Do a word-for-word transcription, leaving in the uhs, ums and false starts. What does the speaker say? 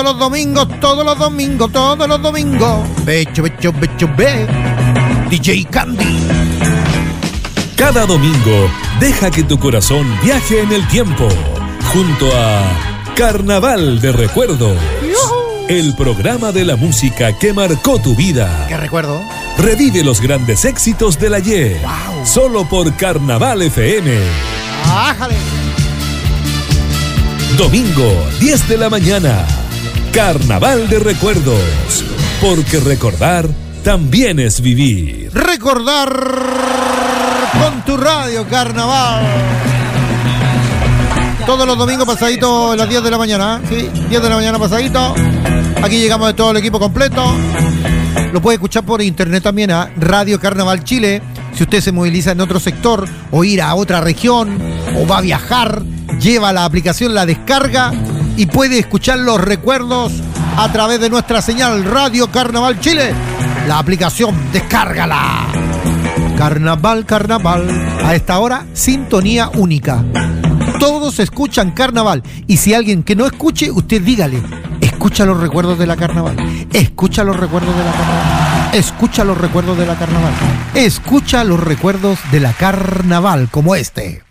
Los domingos, todos los domingos, todos los domingos. Becho, becho, becho, be. D J Candy. Cada domingo, deja que tu corazón viaje en el tiempo. Junto a Carnaval de Recuerdos. ¡Yuhu! El programa de la música que marcó tu vida. ¿Qué recuerdo? Revive los grandes éxitos del ayer. Wow. Solo por Carnaval F M. ¡Ájale! Domingo, diez de la mañana. Carnaval de Recuerdos, porque recordar también es vivir. Recordar con tu radio Carnaval. Todos los domingos pasadito a las diez de la mañana, ¿sí? diez de la mañana pasadito. Aquí llegamos de todo el equipo completo. Lo puede escuchar por internet también a Radio Carnaval Chile. Si usted se moviliza en otro sector o ir a otra región o va a viajar, lleva la aplicación, la descarga y puede escuchar los recuerdos a través de nuestra señal Radio Carnaval Chile. La aplicación, descárgala. Carnaval, carnaval. A esta hora, sintonía única. Todos escuchan Carnaval. Y si alguien que no escuche, usted dígale: escucha los recuerdos de la Carnaval. Escucha los recuerdos de la Carnaval. Escucha los recuerdos de la Carnaval. Escucha los recuerdos de la Carnaval como este.